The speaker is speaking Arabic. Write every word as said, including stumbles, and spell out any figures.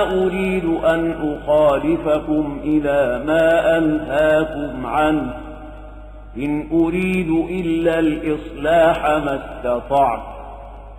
أريد أن أخالفكم إلى ما أنهاكم عنه إن أريد إلا الإصلاح ما استطعت